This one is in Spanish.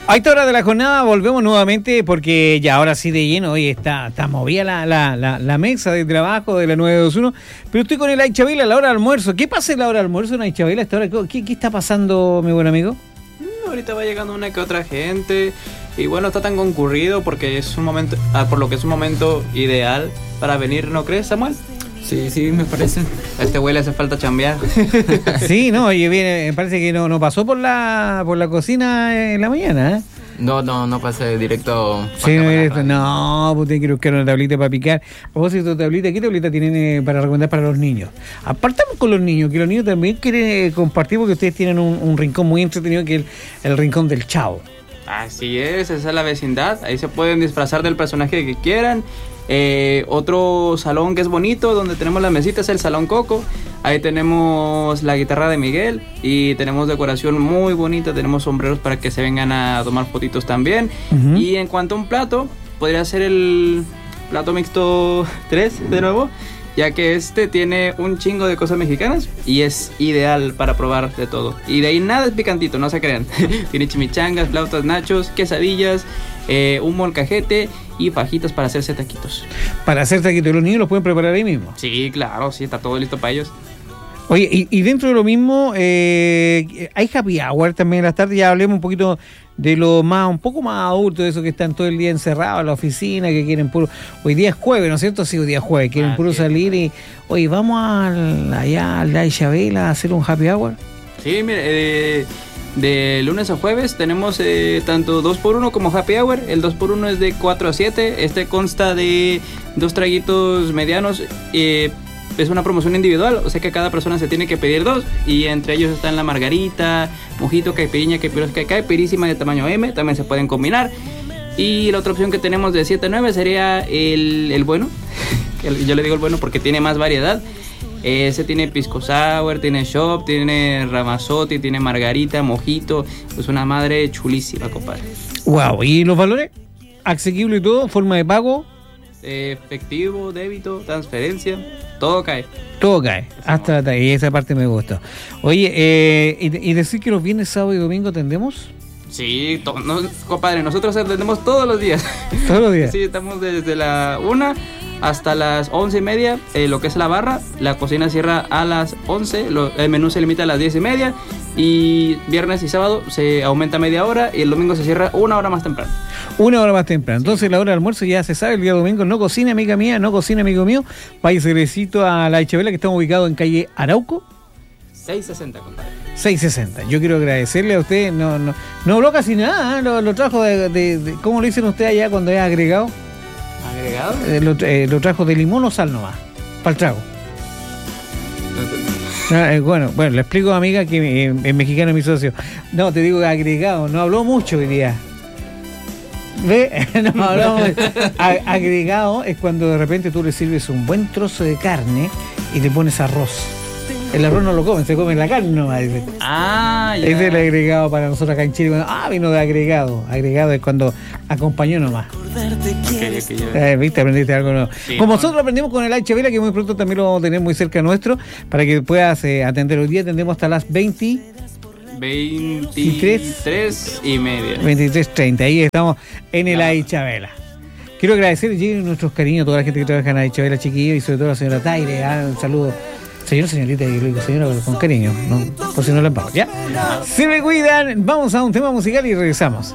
A esta hora de la jornada volvemos nuevamente porque ya ahora sí de lleno, hoy está movida la mesa de trabajo de la 921, pero estoy con el Ay Chabela a la hora de almuerzo. ¿Qué pasa en la hora de almuerzo en Ay Chabela a esta hora? ¿Qué está pasando, mi buen amigo? Ahorita va llegando una que otra gente y bueno, está tan concurrido porque es un momento, por lo que es un momento ideal para venir, ¿no crees, Samuel? Sí, me parece. A este güey le hace falta chambear. Sí, no, oye, viene, parece que no pasó por la cocina en la mañana, ¿eh? No pasé directo. Sí, no, pues tiene que buscar una tablita para picar. A propósito de tablita, ¿qué tablita tienen para recomendar para los niños? Apartamos con los niños, que los niños también quieren compartir porque ustedes tienen un rincón muy entretenido que es el rincón del Chavo. Así es, esa es la vecindad. Ahí se pueden disfrazar del personaje que quieran. Otro salón que es bonito, donde tenemos las mesitas, es el Salón Coco. Ahí tenemos la guitarra de Miguel y tenemos decoración muy bonita. Tenemos sombreros para que se vengan a tomar fotitos también. Uh-huh. Y en cuanto a un plato, podría ser el plato mixto 3 de nuevo, ya que este tiene un chingo de cosas mexicanas y es ideal para probar de todo. Y de ahí nada es picantito, no se crean. Tiene chimichangas, flautas, nachos, quesadillas, un molcajete y fajitas para hacerse taquitos. Para hacer taquitos, ¿los niños los pueden preparar ahí mismo? Sí, claro, sí, está todo listo para ellos. Oye, y dentro de lo mismo, hay happy hour también en las tardes. Ya hablemos un poquito de lo más, un poco más adulto, de esos que están todo el día encerrados en la oficina, que quieren puro. Hoy día es jueves, ¿no es cierto? Sí, hoy día es jueves, quieren puro salir y. Oye, vamos allá al Ay Chabela a hacer un happy hour. Sí, mire, de lunes a jueves tenemos tanto 2x1 como happy hour. El 2x1 es de 4 a 7. Este consta de 2 traguitos medianos. Es una promoción individual, o sea que cada persona se tiene que pedir 2 y entre ellos están la margarita, mojito, caipirinha, caipirísima de tamaño M, también se pueden combinar. Y la otra opción que tenemos de 7 a 9 sería el bueno, yo le digo el bueno porque tiene más variedad. Ese tiene pisco sour, tiene shop, tiene ramazotti, tiene margarita, mojito, pues una madre chulísima, compadre. Wow, ¿y los valores? ¿Asequible y todo? ¿Forma de pago? Efectivo, débito, transferencia, todo cae. Todo cae, hasta y esa parte me gusta. Oye, ¿y decir que los viernes, sábado y domingo atendemos? Sí, compadre, nosotros atendemos todos los días. ¿Todos los días? Sí, estamos desde la 1 hasta las 11:30, lo que es la barra. La cocina cierra a las 11, el menú se limita a las 10:30 y viernes y sábado se aumenta media hora y el domingo se cierra 1 hora más temprano. 1 hora más temprano. Entonces la hora de almuerzo ya se sabe, el día domingo no cocina, amiga mía, no cocina, amigo mío. Vaya regresito a la Ay Chabela, que estamos ubicados en calle Arauco 660, compadre. 660. Yo quiero agradecerle a usted, no habló casi nada, ¿eh? Lo trajo de ¿cómo lo dicen usted allá cuando es agregado? ¿Agregado? Lo trajo de limón o sal nomás, para el trago. Bueno, le explico, amiga, que en mexicano es mi socio. No, te digo agregado, no habló mucho hoy día. ¿Ve? No hablamos. Agregado es cuando de repente tú le sirves un buen trozo de carne y le pones arroz. El arroz no lo comen, se come la carne nomás. Ya. Es el agregado para nosotros acá en Chile. Vino de agregado. Agregado es cuando acompañó nomás. ¿Viste? Aprendiste algo nuevo. Sí, como nosotros aprendimos con el Ay Chabela, que muy pronto también lo vamos a tener muy cerca nuestro, para que puedas atender. Hoy día atendemos hasta las 23:30. 23:30. Ahí estamos en el Ay Chabela. Quiero agradecer nuestros cariños a toda la gente que trabaja en Ay Chabela, chiquillos, y sobre todo a la señora Taire. Un saludo. Señorita, yo le digo señora con cariño, ¿no? Por si no la empago, ¿ya? Se me cuidan, vamos a un tema musical y regresamos.